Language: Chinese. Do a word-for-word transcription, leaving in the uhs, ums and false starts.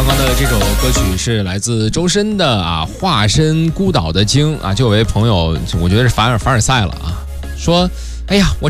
刚刚的这首歌曲是来自周深的啊，化身孤岛的鲸啊，就有位朋友，我觉得是凡尔凡尔赛了啊，说，哎呀，我